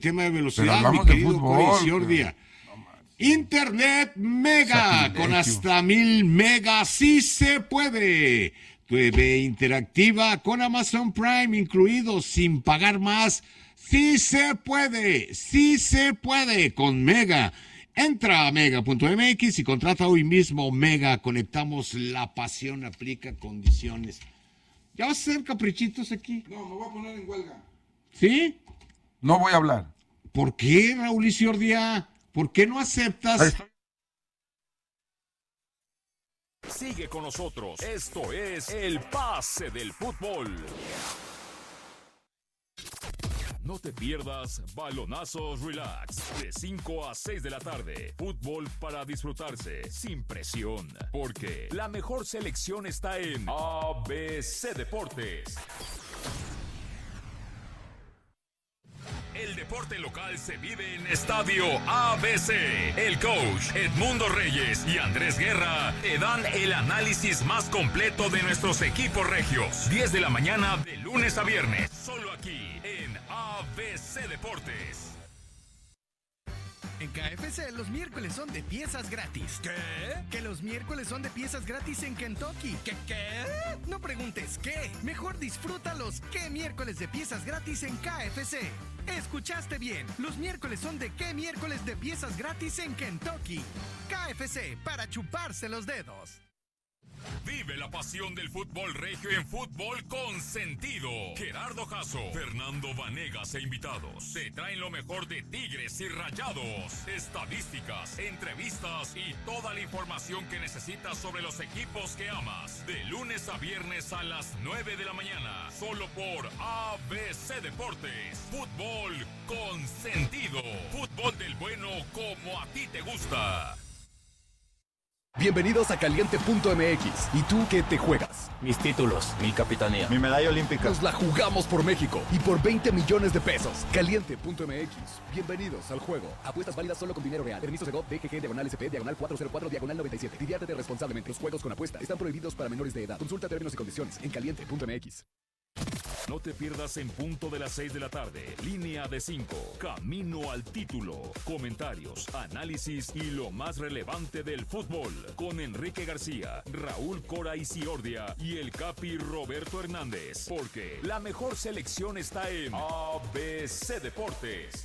tema de Pero velocidad, mi hablamos de querido fútbol. Corey Ciordia. Internet Mega, Sacrilegio. con hasta 1000 megas, sí se puede. TV interactiva con Amazon Prime incluido, sin pagar más. Sí se puede con Mega. Entra a mega.mx y contrata hoy mismo Mega. Conectamos la pasión, aplica condiciones. ¿Ya vas a hacer caprichitos aquí? No, me voy a poner en huelga. ¿Sí? No voy a hablar. ¿Por qué, Raúl Ciordia? ¿Por qué no aceptas? Sigue con nosotros. Esto es El Pase del Fútbol. No te pierdas Balonazos Relax de 5 a 6 de la tarde. Fútbol para disfrutarse sin presión, porque la mejor selección está en ABC Deportes. El deporte local se vive en Estadio ABC. El coach Edmundo Reyes y Andrés Guerra te dan el análisis más completo de nuestros equipos regios. 10 de la mañana de lunes a viernes. Solo aquí en ABC Deportes. En KFC los miércoles son de piezas gratis. ¿Qué? Que los miércoles son de piezas gratis en Kentucky. ¿Qué? No preguntes qué. Mejor disfruta los ¿qué miércoles de piezas gratis en KFC? Escuchaste bien. Los miércoles son de ¿qué miércoles de piezas gratis en Kentucky? KFC, para chuparse los dedos. Vive la pasión del fútbol regio en Fútbol con Sentido. Gerardo Jasso, Fernando Vanegas e invitados te traen lo mejor de Tigres y Rayados, estadísticas, entrevistas y toda la información que necesitas sobre los equipos que amas. De lunes a viernes a las 9 de la mañana, solo por ABC Deportes. Fútbol con Sentido. Fútbol del bueno como a ti te gusta. Bienvenidos a Caliente.mx. ¿Y tú qué te juegas? Mis títulos, mi capitanía, mi medalla olímpica. Nos la jugamos por México y por 20 millones de pesos. Caliente.mx. Bienvenidos al juego. Apuestas válidas solo con dinero real. Permiso Segov, DGG, /SP, /404, /97. Diviértete responsablemente. Los juegos con apuesta están prohibidos para menores de edad. Consulta términos y condiciones en Caliente.mx. No te pierdas en punto de las 6 de la tarde. Línea de 5. Camino al título. Comentarios, análisis y lo más relevante del fútbol. Con Enrique García, Raúl Cora y Ciordia y el Capi Roberto Hernández. Porque la mejor selección está en ABC Deportes.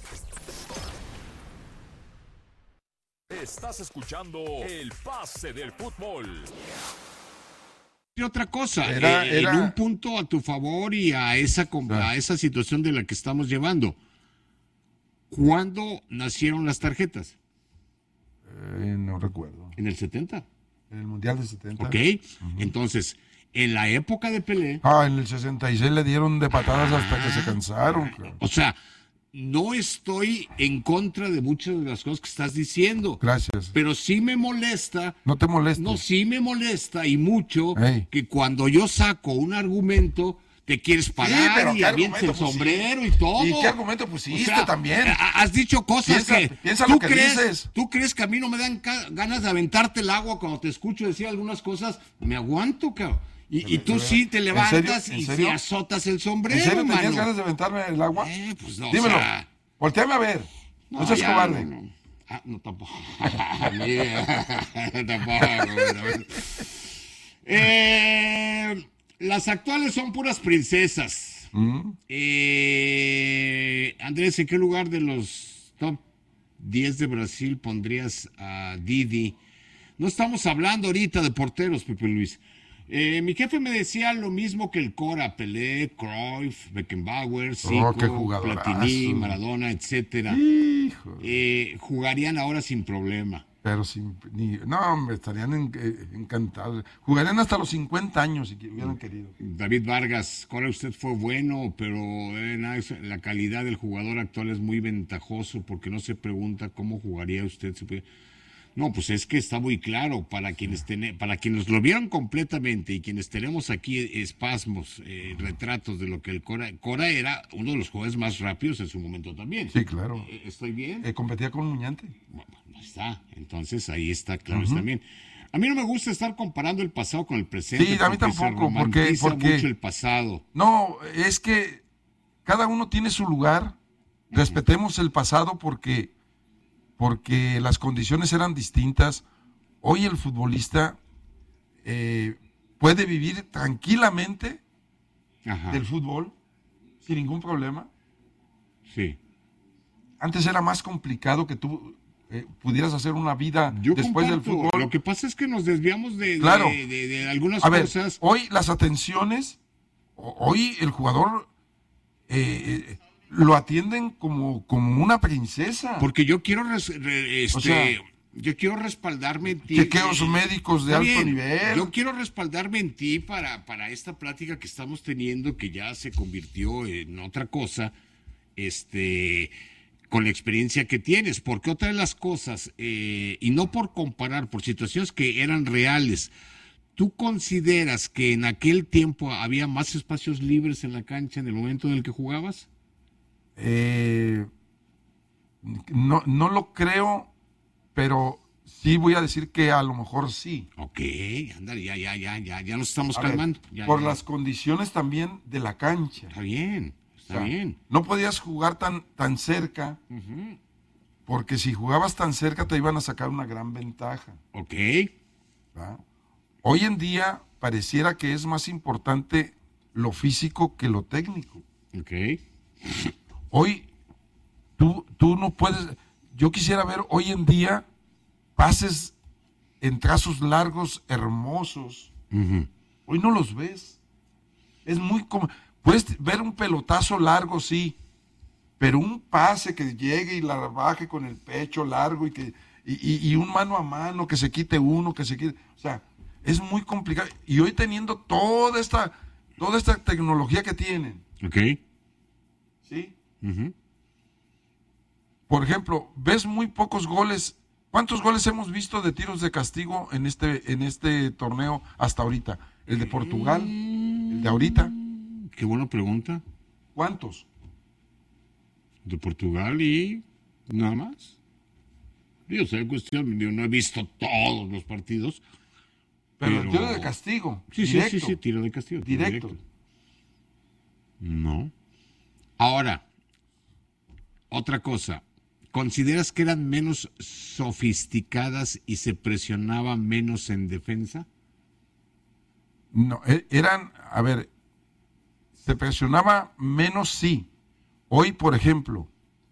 Estás escuchando El Pase del Fútbol. Y otra cosa, Era- en un punto a tu favor y a esa situación de la que estamos llevando. ¿Cuándo nacieron las tarjetas? No recuerdo. En el 70. En el Mundial del 70. ¿Ok? Entonces, en la época de Pelé, En el 66 le dieron de patadas hasta que se cansaron. Claro. o sea, no estoy en contra de muchas de las cosas que estás diciendo. Gracias. Pero sí me molesta. No te molestes. No, sí me molesta y mucho Ey. que cuando yo saco un argumento te quieres parar pero y ¿qué avientas el argumento sombrero y todo. ¿Y qué argumento pusiste también? Has dicho cosas Piensa que lo que dices. ¿Tú crees que a mí no me dan ganas de aventarte el agua cuando te escucho decir algunas cosas? Me aguanto, cabrón. Y tú sí te levantas ¿En y serio? te azotas el sombrero, ¿En serio tenías mano. ganas de aventarme el agua? Pues no, Dímelo. o sea, Volteame a ver. No seas ya, cobarde. No. No, tampoco. Tampoco. Las actuales son puras princesas. Andrés, ¿en qué lugar de los top 10 de Brasil pondrías a Didi? No estamos hablando ahorita de porteros, Pepe Luis. Mi jefe me decía lo mismo que el Cora, Pelé, Cruyff, Beckenbauer, Zico, qué jugadorazo. Platini, Maradona, etcétera. Hijo. Jugarían ahora sin problema. Pero no, hombre, estarían encantados. Jugarían hasta los 50 años si hubieran querido. David Vargas, Cora, usted fue bueno, pero la calidad del jugador actual es muy ventajoso porque no se pregunta cómo jugaría usted. No, pues es que está muy claro para quienes lo vieron completamente y quienes tenemos aquí espasmos, retratos de lo que el Cora era uno de los jugadores más rápidos en su momento también. Sí, claro. ¿Estoy bien? Competía con Muñante. Bueno, no está. Entonces ahí está claro también. A mí no me gusta estar comparando el pasado con el presente. Sí, a mí porque se tampoco, romantiza porque mucho el pasado. No, es que cada uno tiene su lugar Respetemos el pasado porque las condiciones eran distintas. Hoy el futbolista puede vivir tranquilamente Ajá. del fútbol sin ningún problema. Sí. Antes era más complicado que tú pudieras hacer una vida Yo después del comparto. fútbol. Lo que pasa es que nos desviamos de Claro. de algunas A ver, cosas. hoy las atenciones, hoy el jugador lo atienden como una princesa. Porque yo quiero O sea, yo quiero respaldarme en ti. chequeos médicos de Está alto bien, nivel. Yo quiero respaldarme en ti para esta plática que estamos teniendo, que ya se convirtió en otra cosa, con la experiencia que tienes. Porque otra de las cosas, y no por comparar, por situaciones que eran reales, ¿tú consideras que en aquel tiempo había más espacios libres en la cancha en el momento en el que jugabas? No lo creo, pero sí voy a decir que a lo mejor sí. Ok, ándale, ya nos estamos A ver, calmando. por las condiciones también de la cancha. Está bien, está O sea, bien. No podías jugar tan cerca, porque si jugabas tan cerca te iban a sacar una gran ventaja. Ok, ¿Verdad? Hoy en día pareciera que es más importante lo físico que lo técnico. ok. Hoy tú no puedes. Yo quisiera ver hoy en día pases en trazos largos hermosos. Ujú. Hoy no los ves. Es muy como. Puedes ver un pelotazo largo, sí, pero un pase que llegue y la baje con el pecho largo y un mano a mano que se quite uno, que se quite. O sea, es muy complicado. Y hoy teniendo toda esta tecnología que tienen, Ok. ¿sí? Ujú. Por ejemplo, ves muy pocos goles. ¿Cuántos goles hemos visto de tiros de castigo en este torneo hasta ahorita? ¿El de Portugal? ¿El de ahorita? Qué buena pregunta. ¿Cuántos? De Portugal y nada más. Yo sé, cuestión, yo no he visto todos los partidos. Pero el Pero- tiro de castigo. Sí, directo. sí, tiro de castigo. tiro Directo. No. Ahora, otra cosa. ¿Consideras que eran menos sofisticadas y se presionaba menos en defensa? No, a ver, se presionaba menos, sí. Hoy, por ejemplo,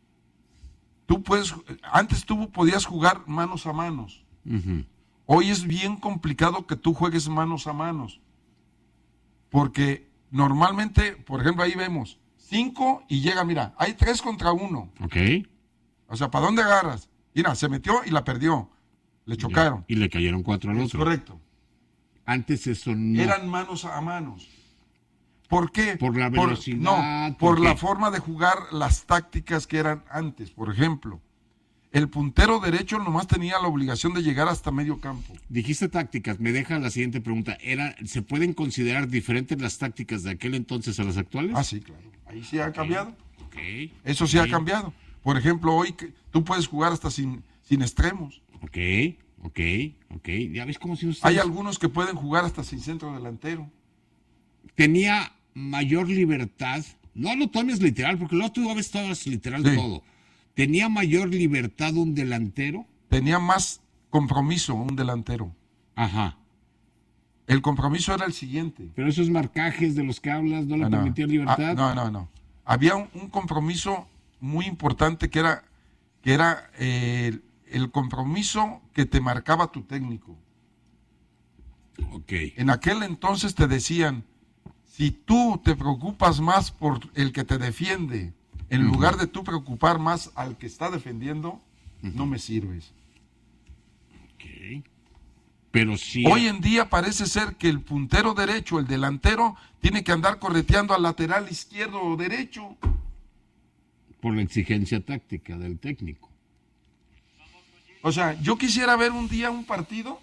antes tú podías jugar manos a manos. Ujú. Hoy es bien complicado que tú juegues manos a manos. Porque normalmente, por ejemplo, ahí vemos 5 y llega, mira, hay 3 contra 1. Ok. O sea, ¿para dónde agarras? Mira, se metió y la perdió. Le chocaron. Y le cayeron 4 al Es otro. correcto. Antes eso no. Eran manos a manos. ¿Por qué? Por la velocidad, No, ¿por por la qué? forma de jugar, las tácticas que eran antes. Por ejemplo, el puntero derecho nomás tenía la obligación de llegar hasta medio campo. Dijiste tácticas, me deja la siguiente pregunta. ¿Se pueden considerar diferentes las tácticas de aquel entonces a las actuales? Ah, sí, claro. Ahí sí ha cambiado. Ok. Eso sí ok, ha cambiado. Por ejemplo, hoy tú puedes jugar hasta sin extremos. Ok. Ya ves cómo si no Hay algunos que pueden jugar hasta sin centro delantero. tenía mayor libertad. No lo tomes literal, porque luego tú a veces tomas literal Sí. todo. ¿Tenía mayor libertad un delantero? Tenía más compromiso un delantero. Ajá. El compromiso era el siguiente. Pero esos marcajes de los que hablas no le No. permitían libertad. No. Había un compromiso muy importante que era el compromiso que te marcaba tu técnico. Ok. En aquel entonces te decían, si tú te preocupas más por el que te defiende, en lugar de tú preocupar más al que está defendiendo, no me sirves. Ok. Pero sí. Hoy en día parece ser que el puntero derecho, el delantero, tiene que andar correteando al lateral izquierdo o derecho. Por la exigencia táctica del técnico. O sea, yo quisiera ver un día un partido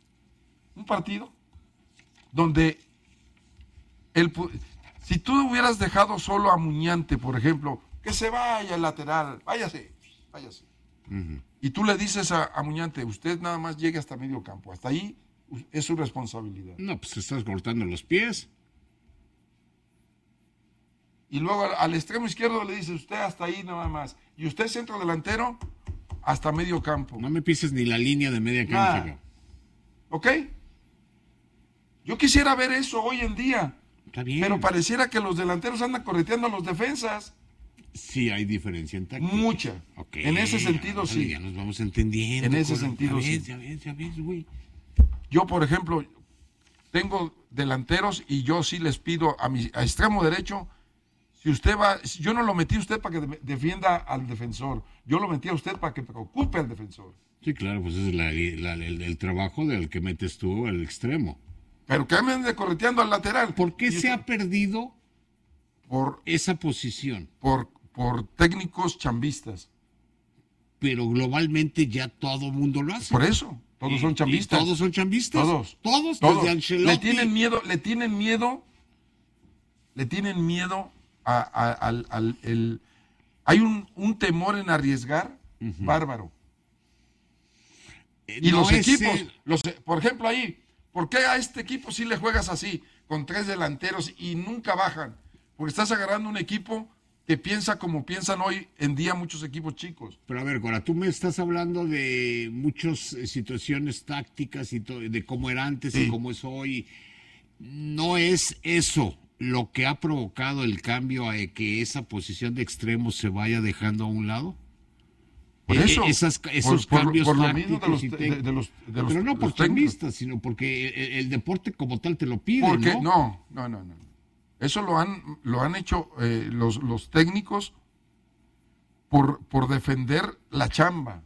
donde si tú hubieras dejado solo a Muñante, por ejemplo, que se vaya el lateral, váyase. Ujú. Y tú le dices a Muñante, usted nada más llegue hasta medio campo, hasta ahí es su responsabilidad. No, pues estás cortando los pies. y luego al extremo izquierdo le dice usted hasta ahí nada más. Y usted centro delantero hasta medio campo. No me pises ni la línea de media cancha. Nada. ¿Ok? Yo quisiera ver eso hoy en día. Está bien. Pero pareciera que los delanteros andan correteando a los defensas. Sí, hay diferencia en táctica. Mucha. Okay. En ese sentido, Vale, sí. Ya nos vamos entendiendo. En ese sentido, sí. Ya ves, güey. Yo, por ejemplo, tengo delanteros y yo sí les pido a extremo derecho, si usted va, yo no lo metí a usted para que defienda al defensor, yo lo metí a usted para que preocupe al defensor. Sí, claro, pues ese es el trabajo del que metes tú al extremo. Pero que me ande correteando al lateral. ¿Por qué se ha perdido por esa posición? Por técnicos chambistas. Pero globalmente ya todo mundo lo hace. Por eso, todos son chambistas. ¿Todos son chambistas? Todos. Desde Ancelotti. Le tienen miedo hay un temor en arriesgar bárbaro. Y no los equipos, ese... por ejemplo ahí, ¿por qué a este equipo sí le juegas así, con 3 delanteros y nunca bajan? Porque estás agarrando un equipo que piensa como piensan hoy en día muchos equipos chicos. Pero a ver, Cora, tú me estás hablando de muchas situaciones tácticas y de cómo era antes y cómo es hoy. ¿No es eso lo que ha provocado el cambio a que esa posición de extremo se vaya dejando a un lado? Por eso, esos cambios por lo tácticos mismo de los pero no por chambistas, sino porque el deporte como tal te lo pide, porque ¿no? No. Eso lo han hecho los técnicos por defender la chamba.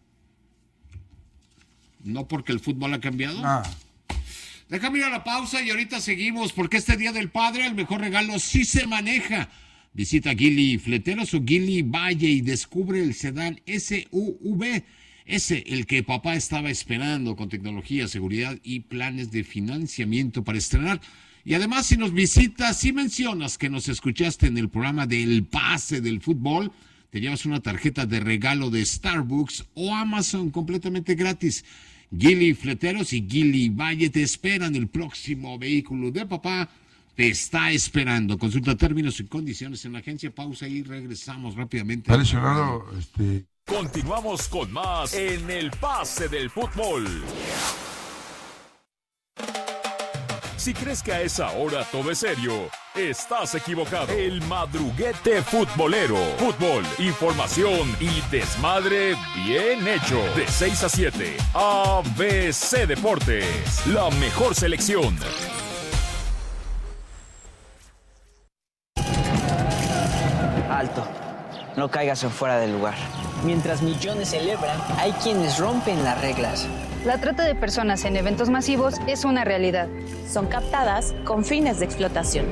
¿No porque el fútbol ha cambiado? Ah. Déjame ir a la pausa y ahorita seguimos, porque este Día del Padre el mejor regalo sí se maneja. Visita Gili Fleteros o Gili Valle y descubre el sedán SUV. El que papá estaba esperando, con tecnología, seguridad y planes de financiamiento para estrenar. Y además, si nos visitas, si mencionas que nos escuchaste en el programa del Pase del Fútbol, te llevas una tarjeta de regalo de Starbucks o Amazon completamente gratis. Gili Fleteros y Gili Valle te esperan. El próximo vehículo de papá te está esperando. Consulta términos y condiciones en la agencia. Pausa y regresamos rápidamente. Está lesionado, Continuamos con más en el Pase del Fútbol. Si crees que a esa hora todo es serio, estás equivocado. El madruguete futbolero. Fútbol, información y desmadre bien hecho. De 6 a 7, ABC Deportes. La mejor selección. Alto. No caigas en fuera del lugar. Mientras millones celebran, hay quienes rompen las reglas. La trata de personas en eventos masivos es una realidad. Son captadas con fines de explotación.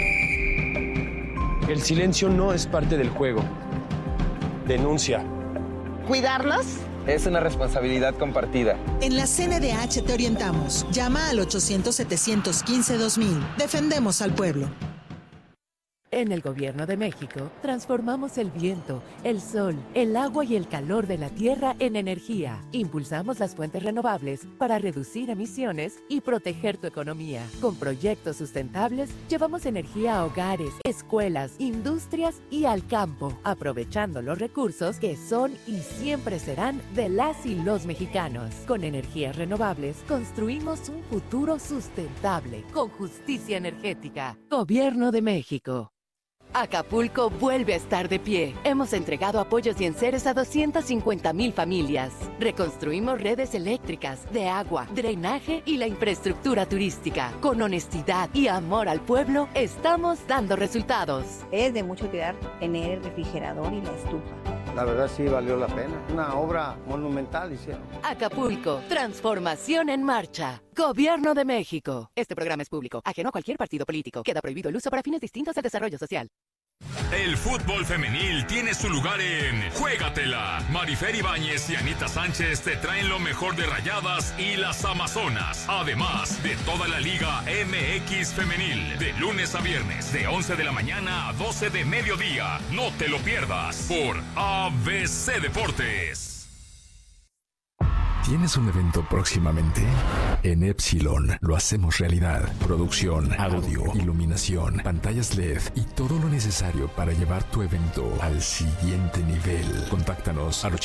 El silencio no es parte del juego. Denuncia. ¿Cuidarnos? Es una responsabilidad compartida. En la CNDH te orientamos. Llama al 800-715-2000. Defendemos al pueblo. En el Gobierno de México, transformamos el viento, el sol, el agua y el calor de la tierra en energía. Impulsamos las fuentes renovables para reducir emisiones y proteger tu economía. Con proyectos sustentables, llevamos energía a hogares, escuelas, industrias y al campo, aprovechando los recursos que son y siempre serán de las y los mexicanos. Con energías renovables, construimos un futuro sustentable, con justicia energética. Gobierno de México. Acapulco vuelve a estar de pie. Hemos entregado apoyos y enseres a 250,000 familias. Reconstruimos redes eléctricas, de agua, drenaje y la infraestructura turística. Con honestidad y amor al pueblo, estamos dando resultados. Es de mucho cuidar tener el refrigerador y la estufa. La verdad sí valió la pena. Una obra monumental hicieron. Acapulco, transformación en marcha. Gobierno de México. Este programa es público, ajeno a cualquier partido político. Queda prohibido el uso para fines distintos al desarrollo social. El fútbol femenil tiene su lugar en Juégatela. Marifer Ibáñez y Anita Sánchez te traen lo mejor de Rayadas y las Amazonas. Además de toda la Liga MX femenil. De lunes a viernes, de 11 de la mañana a 12 de mediodía. No te lo pierdas por ABC Deportes. ¿Tienes un evento próximamente? En Epsilon lo hacemos realidad. Producción, audio, iluminación, pantallas LED y todo lo necesario para llevar tu evento al siguiente nivel. Contáctanos al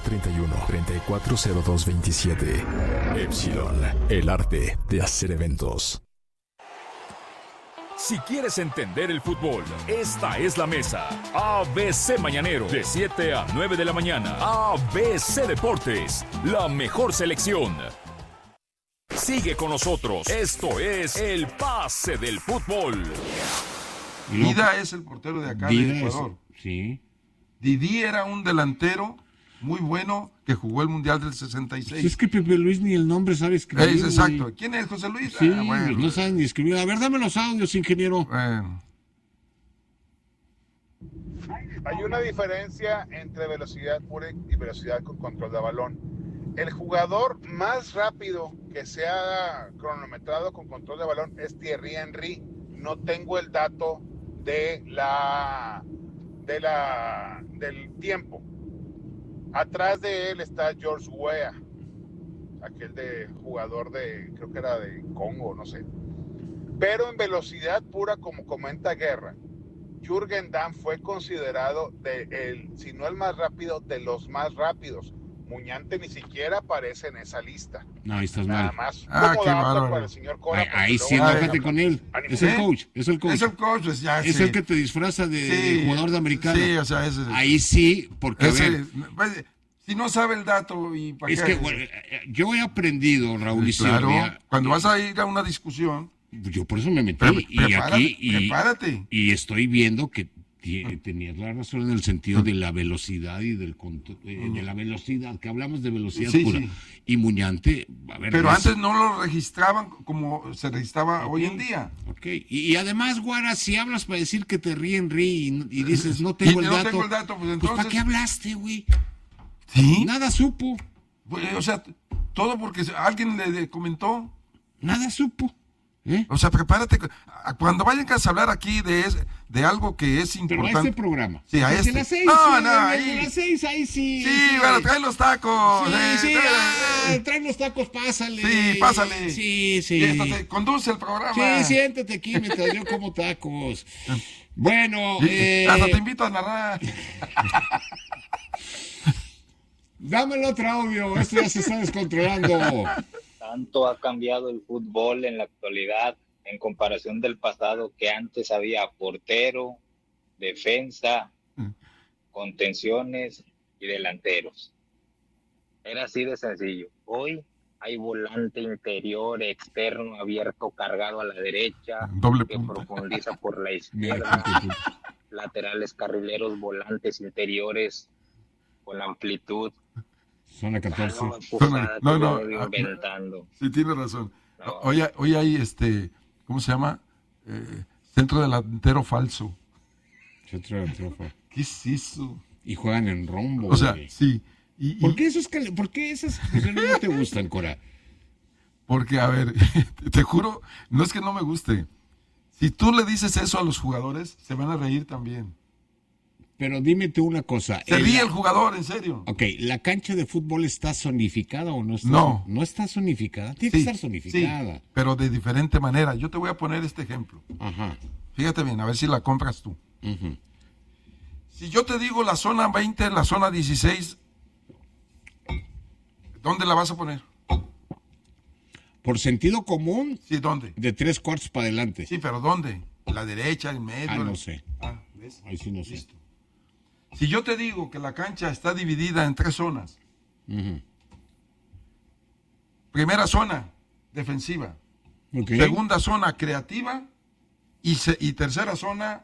8131-340227. Epsilon, el arte de hacer eventos. Si quieres entender el fútbol, esta es la mesa. ABC Mañanero, de 7 a 9 de la mañana. ABC Deportes, la mejor selección. Sigue con nosotros. Esto es El Pase del Fútbol. Dida es el portero de acá de Ecuador. Sí. Didi era un delantero muy bueno que jugó el Mundial del 66. Pues es que Pepe Luis ni el nombre sabe escribir. Exacto. Güey. ¿Quién es José Luis? Sí, bueno. No saben ni escribir. A ver, dame los audios, ingeniero. Bueno. Hay una diferencia entre velocidad pura y velocidad con control de balón. El jugador más rápido que se ha cronometrado con control de balón es Thierry Henry. No tengo el dato del tiempo. Atrás de él está George Weah, aquel de jugador de, creo que era de Congo, no sé. Pero en velocidad pura, como comenta Guerra, Jürgen Damm fue considerado si no el más rápido, de los más rápidos. Muñante ni siquiera aparece en esa lista. No, ahí estás Nada mal. más. Qué bárbaro. Para el señor Cora, ahí sí, enójate con él. Es el coach. Es el coach. Es el coach, pues ya, es sí. el que te disfraza de jugador de americano. Sí, o sea, ese. Ahí sí, porque a ver. Si no sabe el dato y para es qué. Que bueno, yo he aprendido, Raúl y claro, Silvia, cuando vas a ir a una discusión. Yo por eso me metí. Prepárate. Y estoy viendo que tenías la razón en el sentido de la velocidad y del de la velocidad, que hablamos de velocidad pura. Sí. Y Muñante, a ver. Pero antes no lo registraban como se registraba hoy en día. Ok. Y además, Guara, si hablas para decir que te ríen y dices no tengo el dato. No tengo el dato, pues entonces. ¿Para qué hablaste, güey? ¿Sí? Nada supo. O sea, todo porque alguien le comentó. Nada supo. O sea, prepárate. Cuando vayan a hablar aquí de algo que es importante. Pero a este programa. Sí, a este. Las 6, ahí. A las 6, ahí sí. Sí, bueno, trae los tacos. Trae los tacos, pásale. Sí, pásale. Sí. Y conduce el programa. Sí, siéntate aquí mientras yo como tacos. Bueno. Hasta te invito a narrar. Dame el otro audio. Esto ya se está descontrolando. Tanto ha cambiado el fútbol en la actualidad en comparación del pasado, que antes había portero, defensa, contenciones y delanteros. Era así de sencillo. Hoy hay volante interior, externo, abierto, cargado a la derecha, que profundiza por la izquierda, laterales, carrileros, volantes interiores con amplitud. Zona 14. No. Inventando. Sí, tiene razón. No. Hoy hay ¿cómo se llama? Centro delantero falso. Centro delantero falso. ¿Qué es eso? Y juegan en rombo. O sea, sí. ¿Por qué esas cosas no te gustan, Cora? Porque, a ver, te juro, no es que no me guste. Si tú le dices eso a los jugadores, se van a reír también. Pero dime tú una cosa. Se ríe el jugador, en serio. Ok, ¿la cancha de fútbol está zonificada o no está? No. ¿No está zonificada? Tiene que estar zonificada. Sí, pero de diferente manera. Yo te voy a poner este ejemplo. Ajá. Fíjate bien, a ver si la compras tú. Uh-huh. Si yo te digo la zona 20, la zona 16, ¿dónde la vas a poner? Por sentido común. Sí, ¿dónde? De 3/4 para adelante. Sí, pero ¿dónde? ¿La derecha, en medio? No sé. ¿Ves? Ahí sí no Listo. Sé. Si yo te digo que la cancha está dividida en 3 zonas. Uh-huh. Primera zona, defensiva. Okay. Segunda zona, creativa. Y tercera zona,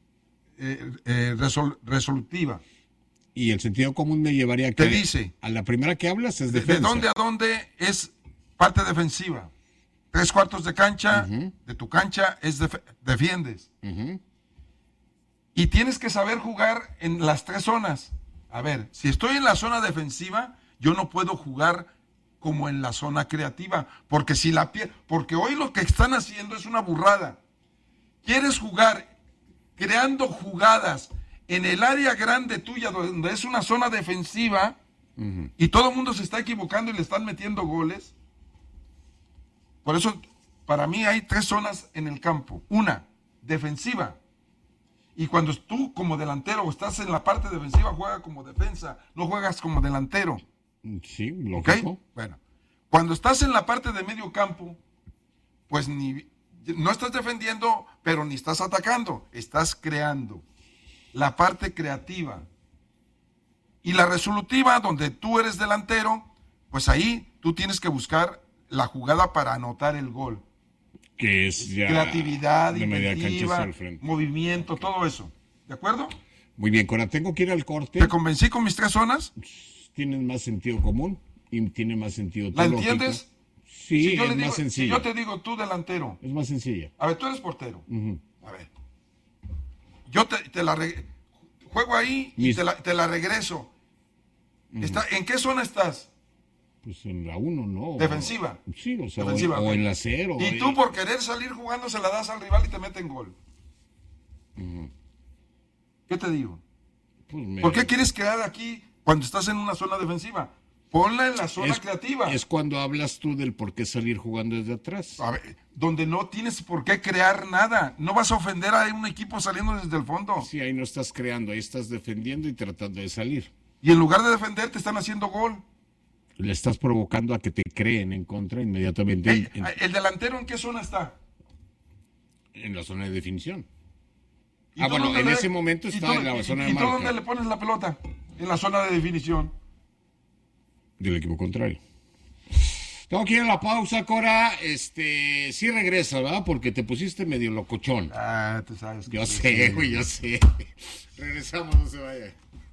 resolutiva. Y el sentido común me llevaría a que... Te dice... A la primera que hablas es defensa. ¿De dónde a dónde es parte defensiva? 3/4 de cancha, uh-huh. De tu cancha es defiendes. Uh-huh. Y tienes que saber jugar en las 3 zonas. A ver, si estoy en la zona defensiva, yo no puedo jugar como en la zona creativa, porque porque hoy lo que están haciendo es una burrada. Quieres jugar creando jugadas en el área grande tuya, donde es una zona defensiva, y todo el mundo se está equivocando y le están metiendo goles. Por eso, para mí hay 3 zonas en el campo. Una, defensiva. Y cuando tú como delantero estás en la parte defensiva, juega como defensa, no juegas como delantero. Sí, lógico. ¿Okay? Bueno, cuando estás en la parte de medio campo, pues no estás defendiendo, pero ni estás atacando, estás creando. La parte creativa. Y la resolutiva, donde tú eres delantero, pues ahí tú tienes que buscar la jugada para anotar el gol. Que es ya creatividad, de media inventiva, cancha al frente. movimiento, todo eso. ¿De acuerdo? Muy bien, Cora, tengo que ir al corte. ¿Te convencí con mis 3 zonas? Tienen más sentido común y tiene más sentido ¿La teológico. entiendes? Sí, si yo es le digo, más sencillo. Si yo te digo tú delantero. Es más sencilla. A ver, tú eres portero. A ver. Yo juego ahí y te la regreso. ¿En qué zona estás? Pues en la 1, ¿no? Defensiva. Sí, o sea, Defensiva, o en la 0. Y tú por querer salir jugando se la das al rival y te meten gol. ¿Qué te digo? Pues ¿Por qué quieres quedar aquí cuando estás en una zona defensiva? Ponla en la zona creativa. Es cuando hablas tú del por qué salir jugando desde atrás. A ver, donde no tienes por qué crear nada. No vas a ofender a un equipo saliendo desde el fondo. Sí, ahí no estás creando, ahí estás defendiendo y tratando de salir. Y en lugar de defender te están haciendo gol. Le estás provocando a que te creen en contra inmediatamente. ¿El delantero en qué zona está? En la zona de definición. Bueno, en ese momento está en la zona de marca. ¿Y tú dónde le pones la pelota? En la zona de definición. Del equipo contrario. Tengo que ir a la pausa, Cora. Sí regresa, ¿verdad? Porque te pusiste medio locochón. Tú sabes. Yo sé, güey, yo sé. Regresamos, no se vaya.